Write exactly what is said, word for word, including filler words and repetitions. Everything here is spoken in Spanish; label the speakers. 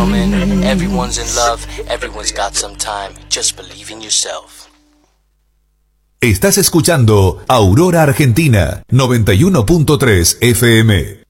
Speaker 1: gentlemen, everyone's in love, everyone's got some time, just believe in yourself.
Speaker 2: Estás escuchando Aurora Argentina noventa y uno punto tres F M.